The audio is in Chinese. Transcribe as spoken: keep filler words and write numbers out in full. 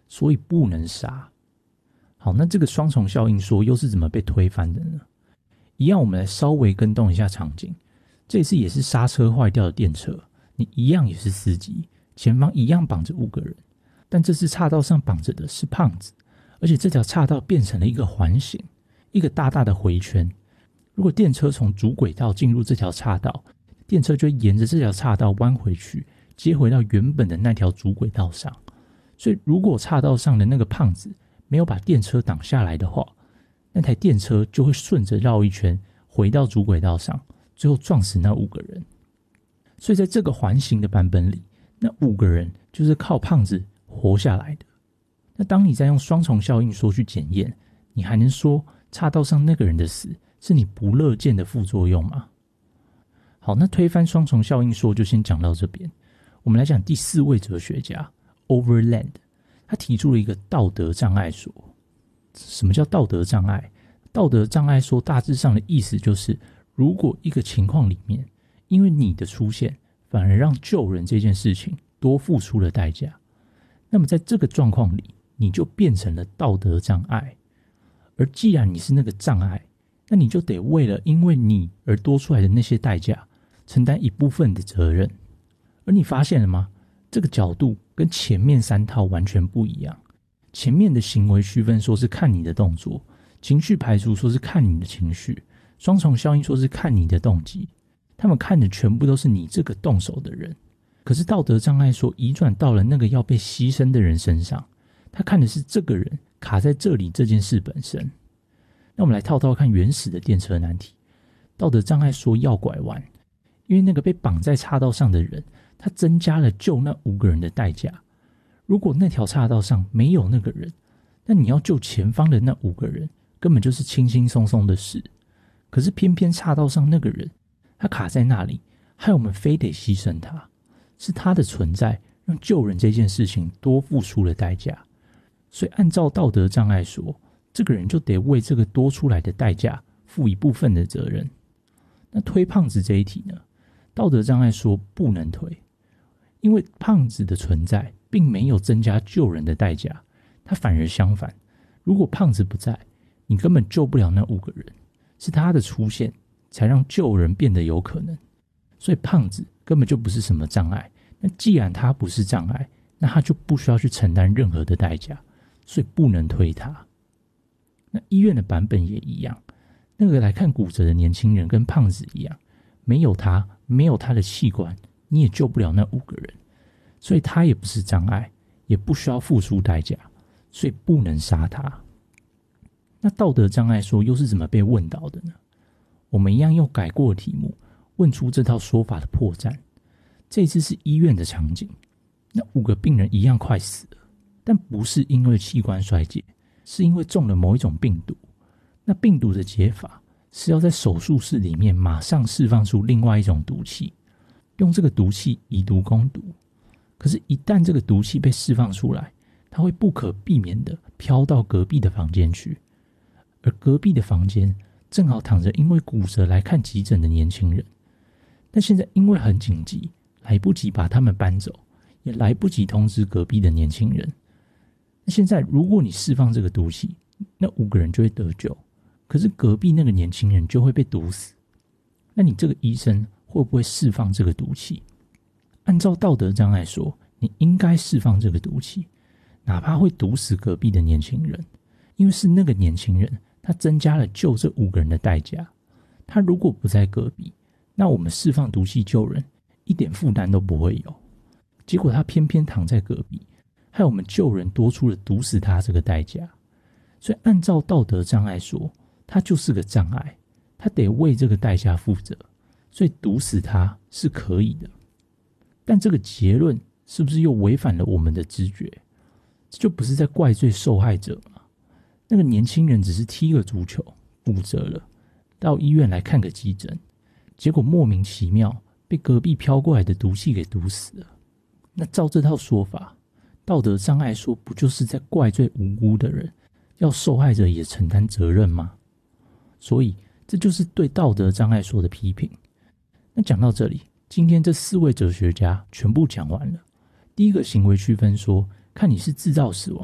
所以不能杀。好，那这个双重效应说又是怎么被推翻的呢？一样，我们来稍微跟动一下场景。这次也是刹车坏掉的电车，你一样也是司机，前方一样绑着五个人，但这次岔道上绑着的是胖子，而且这条岔道变成了一个环形，一个大大的回圈。如果电车从主轨道进入这条岔道，电车就会沿着这条岔道弯回去，接回到原本的那条主轨道上。所以如果岔道上的那个胖子没有把电车挡下来的话，那台电车就会顺着绕一圈回到主轨道上，最后撞死那五个人。所以在这个环形的版本里，那五个人就是靠胖子活下来的。那当你再用双重效应说去检验，你还能说岔道上那个人的死是你不乐见的副作用吗？好，那推翻双重效应说就先讲到这边。我们来讲第四位哲学家 Overland， 他提出了一个道德障碍说。什么叫道德障碍？道德障碍说大致上的意思就是，如果一个情况里面，因为你的出现反而让救人这件事情多付出了代价，那么在这个状况里，你就变成了道德障碍。而既然你是那个障碍，那你就得为了因为你而多出来的那些代价承担一部分的责任。而你发现了吗？这个角度跟前面三套完全不一样。前面的行为区分说是看你的动作，情绪排除说是看你的情绪，双重效应说是看你的动机，他们看的全部都是你这个动手的人。可是道德障碍说移转到了那个要被牺牲的人身上，他看的是这个人卡在这里这件事本身。那我们来套套看原始的电车难题。道德障碍说要拐弯，因为那个被绑在岔道上的人，他增加了救那五个人的代价。如果那条岔道上没有那个人，那你要救前方的那五个人根本就是轻轻松松的事。可是偏偏岔道上那个人他卡在那里，害我们非得牺牲他，是他的存在让救人这件事情多付出了代价。所以按照道德障碍说，这个人就得为这个多出来的代价负一部分的责任。那推胖子这一题呢？道德障碍说不能推，因为胖子的存在并没有增加救人的代价，它反而相反。如果胖子不在，你根本救不了那五个人，是他的出现才让救人变得有可能。所以胖子根本就不是什么障碍。那既然他不是障碍，那他就不需要去承担任何的代价，所以不能推他。那医院的版本也一样，那个来看骨折的年轻人跟胖子一样，没有他，没有他的器官，你也救不了那五个人，所以他也不是障碍，也不需要付出代价，所以不能杀他。那道德障碍说又是怎么被问到的呢？我们一样用改过的题目问出这套说法的破绽。这一次是医院的场景，那五个病人一样快死了，但不是因为器官衰竭，是因为中了某一种病毒。那病毒的解法是要在手术室里面马上释放出另外一种毒气，用这个毒气以毒攻毒。可是一旦这个毒气被释放出来，它会不可避免的飘到隔壁的房间去，而隔壁的房间正好躺着因为骨折来看急诊的年轻人。但现在因为很紧急，来不及把他们搬走，也来不及通知隔壁的年轻人。那现在如果你释放这个毒气，那五个人就会得救，可是隔壁那个年轻人就会被毒死。那你这个医生会不会释放这个毒气？按照道德障碍说，你应该释放这个毒气，哪怕会毒死隔壁的年轻人，因为是那个年轻人他增加了救这五个人的代价。他如果不在隔壁，那我们释放毒气救人一点负担都不会有。结果他偏偏躺在隔壁，害我们救人多出了毒死他这个代价。所以按照道德障碍说，他就是个障碍，他得为这个代价负责，所以毒死他是可以的。但这个结论是不是又违反了我们的知觉？这就不是在怪罪受害者吗？那个年轻人只是踢个足球骨折了，到医院来看个急诊，结果莫名其妙被隔壁飘过来的毒气给毒死了。那照这套说法，道德障碍说不就是在怪罪无辜的人，要受害者也承担责任吗？所以这就是对道德障碍说的批评。那讲到这里，今天这四位哲学家全部讲完了。第一个行为区分说，看你是制造死亡